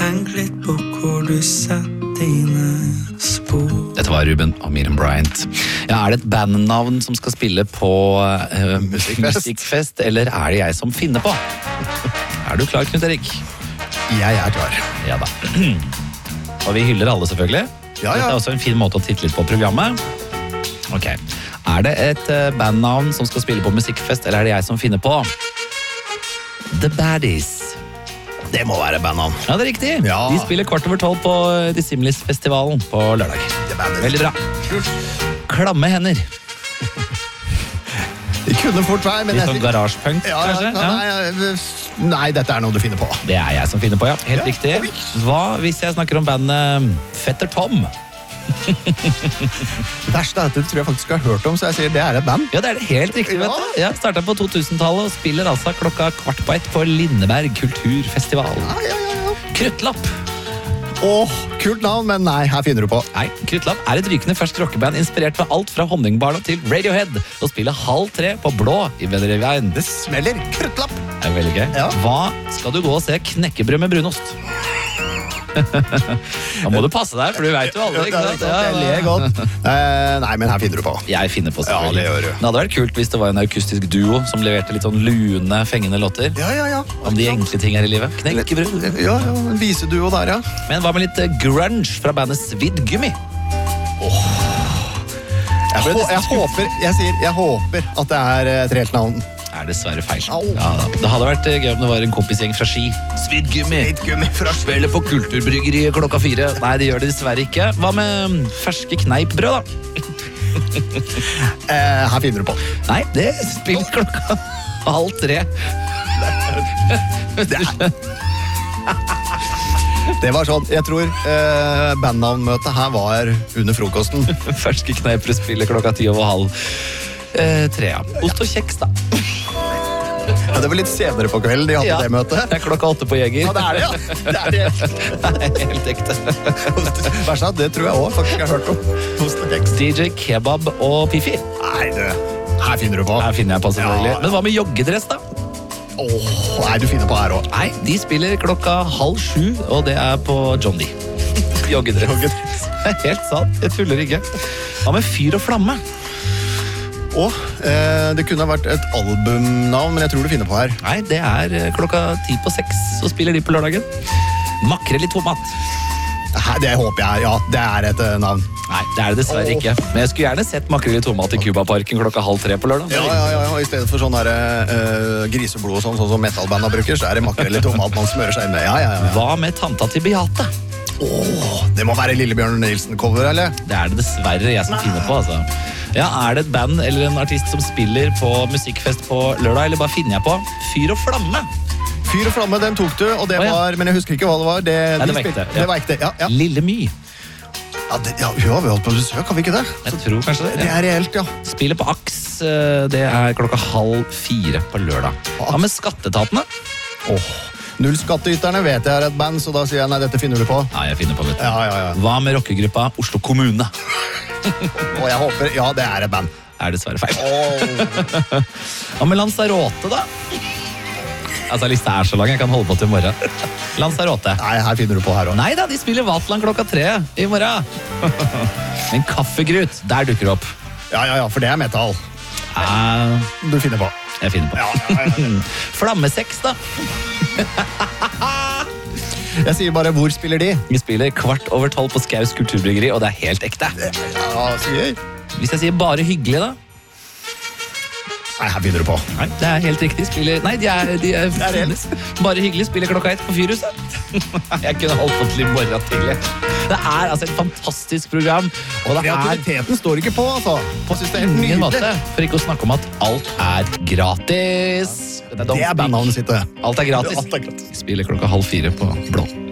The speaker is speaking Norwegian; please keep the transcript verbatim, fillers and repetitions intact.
tenk litt på hvor du setter dine spor. Dette var Ruben og Miriam Bryant. Ja, er det et bandnavn som skal spille på uh, Musikkfest. musikkfest, eller er det jeg som finner på? Er du klar, Knut Erik? Jeg er klar. Ja da. Og vi hyller alle, selvfølgelig. Ja, ja. Dette er også en fin måte å titte litt på programmet. Ok. Er det et uh, bandnavn som skal spille på musikkfest, eller er det jeg som finner på? The Baddies. Det må være bandnavn. Ja, det er riktig. Ja. De spiller kvart over tolv på Dissimilis-festivalen på lørdag. The Baddies. Veldig bra. Klamme hender. Det kunne fort være, men Litt sånn jeg... garasjepunk, Ja, ja, kanskje? ja, nei, nei, dette er noe du finner på. Det er jeg som finner på, ja. Helt Ja, riktig. oi. Hva hvis jeg snakker om bandet Fetter Tom? Det verste er at det tror jeg faktisk jeg har hørt om, så jeg sier det er et band. Ja, det er det helt riktig, Ja. vet du. Ja, startet på to tusen-tallet og spiller altså klokka kvart på ett på Lindeberg kulturfestival. Ja, ja, ja, ja. Kruttlapp. Åh, kult navn, men nei, her finner du på. Nei, Kruttlapp er et rykende ferskt rockeband inspirert fra alt fra Honningbarna til Radiohead og spiller halv tre på Blå i Vennerøyveien. Det smeller kruttlapp. Det er veldig gøy. Ja. Hva skal du gå og se knekkebrød med brunost? Da må du passe deg, for du vet jo aldri. Ikke sant? Jeg ler godt. Eh, nei, men her finner du på. Jeg finner på Ja, det gjør du. Det hadde vært kult hvis det var en akustisk duo som leverte litt sånn lune, fengende låter. Ja, ja, ja. Om de enkle ting her i livet. Knekkebrød. Ja, ja, en viseduo der, ja. Men hva med litt eh, grunge fra bandet Svidd Gummi? Jeg, hå- jeg håper, jeg sier, jeg håper at det er et reelt navn. Er dessverre feil. Au. Ja, da. Det hadde vært eh, gøy om det var en kompisgjeng fra Ski. Svidd Gummi. Gummi fra Spiller på Kulturbryggeriet klokka fire. Nei, det gjør det dessverre ikke. Hva med mm, ferske kneippbrød, da? eh, Her finner du på. Nei, det spiller klokka halv tre. Det, er... det var sånn, jeg tror eh, bandnavnmøtet her var under frokosten. Ferske kneippbrød spiller klokka ti over halv eh, tre. Ja. Ost og kjeks, da. Ja, det var litt senere på kvelden de hadde Ja. det møtet. Det er klokka åtte på Jeger. Ja, det er det, ja. Det er det. Nei, helt ekte. Verst at det tror jeg også faktisk jeg har hørt om. Ost og kjeks. D J Kebab og Pifi. Nei, du. Her finner du på. Her finner jeg på, selvfølgelig. Ja. Men hva med joggedress, da? Åh, nei, du finner på her også. Nei, de spiller klokka halv sju, og det er på John D. Joggedress. Joggedress. Det er helt sant, jeg tuller ikke. Hva med Fyr og Flamme? Og eh, det kunne ha vært et albumnavn, men jeg tror du finner på her. Nei, det er eh, klokka ti på seks, så spiller de på lørdagen. Makrell i tomat. Her, det håper jeg, ja, det er et eh, navn. Nei, det er det dessverre ikke. Men jeg skulle gjerne sett makrell i tomat i Cubaparken klokka halv tre på lørdag. Ja, ja, ja, ja. I stedet for sånn der, eh, griseblod og sånn, sånn som metalbanda bruker, så er det makrell i tomat man smører seg inn med. Ja, ja, ja. Hva med tanta til Beate? Åh, det må være Lillebjørn Nilsen-cover, eller? Det er det dessverre jeg som finner på, altså. Ja, er det et band eller en artist som spiller på musikkfest på lørdag, eller bare finner jeg på? Fyr og Flamme. Fyr og Flamme, den tok du, og det Å, ja. var, men jeg husker ikke hva det var. Det, Nei, det de var spilte- ekte, ja. Det var ekte, ja. ja. Lille My. Ja, det, ja, hun har vi holdt på besøk, har vi ikke det? Jeg tror kanskje det. Det er reelt, ja. Spiller på Aks, eh, det er klokka halv fire på lørdag. Hva med Skattetatene? Åh, Nullskattyterne vet jeg er et band, så da sier jeg nei, dette finner du på. Ja, jeg finner på, vet du. Ja, ja, ja. Hva med rockegruppa Oslo Kommune? Og jeg håper, ja, det er et band. Er dessverre feil. Åh. Hva med Lanzarote, da? Altså, lista er så lang, jeg kan holde på til i morgen. Lanzarote. Nei, her finner du på her også. Nei da, de spiller Vatland klokka tre i morgen. Men Kaffegrut, der dukker det opp. Ja, ja, ja, for det er metal. Eh, Du finner på. jeg finner på. Ja, ja, ja. Flammesex, da. Jeg sier bare, hvor spiller de? Vi spiller kvart over tolv på Skaus kulturbryggeri, og det er helt ekte. Ja, sier. Hvis jeg sier bare hyggelig, da? Nei, her finner du på. Nei, det er helt riktig. Spiller... Nei, de er, de er... Det er reelt. Bare hyggelig. Spiller klokka ett på Fyrhuset. Jeg kunne holdt på til i morgen tidlig. Det er altså et fantastisk program, og det er Kreativiteten står ikke på, altså. På synes det er helt ingen nydelig. måte. For ikke å snakke om at alt er gratis. Det er bandnavnet sitt, det. Alt er gratis. Alt er gratis. Spiller klokka halv fire på Blå.